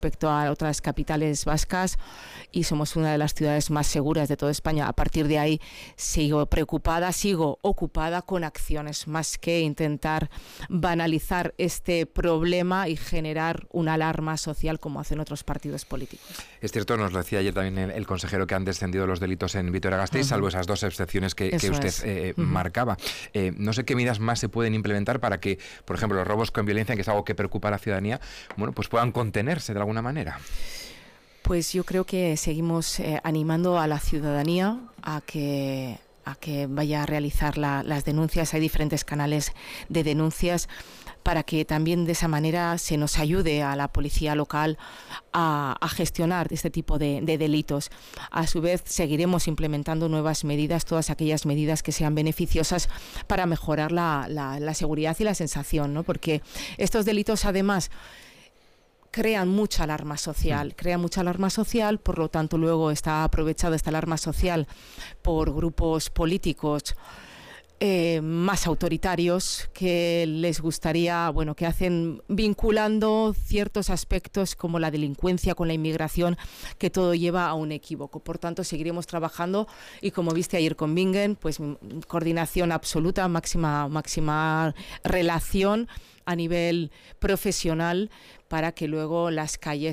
respecto a otras capitales vascas y somos una de las ciudades más seguras de toda España. A partir de ahí sigo ocupada con acciones más que intentar banalizar este problema y generar una alarma social como hacen otros partidos políticos. Es cierto, nos lo decía ayer también el consejero, que han descendido los delitos en Vitoria-Gasteiz, salvo esas dos excepciones que usted marcaba. No sé qué medidas más se pueden implementar para que, por ejemplo, los robos con violencia, que es algo que preocupa a la ciudadanía, bueno, pues puedan contenerse de alguna manera. Pues yo creo que seguimos animando a la ciudadanía a que vaya a realizar las denuncias. Hay diferentes canales de denuncias para que también de esa manera se nos ayude a la policía local a gestionar este tipo de delitos. A su vez, seguiremos implementando nuevas medidas, todas aquellas medidas que sean beneficiosas para mejorar la seguridad y la sensación, ¿no? Porque estos delitos, además, crean mucha alarma social, por lo tanto luego está aprovechada esta alarma social por grupos políticos más autoritarios que les gustaría, bueno, que hacen vinculando ciertos aspectos como la delincuencia con la inmigración, que todo lleva a un equívoco. Por tanto, seguiremos trabajando y, como viste ayer con Bingen, pues coordinación absoluta, máxima relación a nivel profesional para que luego las calles